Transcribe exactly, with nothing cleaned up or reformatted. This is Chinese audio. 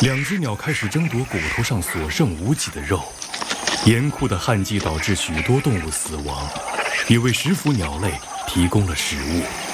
两只鸟开始争夺骨头上所剩无几的肉。严酷的旱季导致许多动物死亡，也为食腐鸟类提供了食物。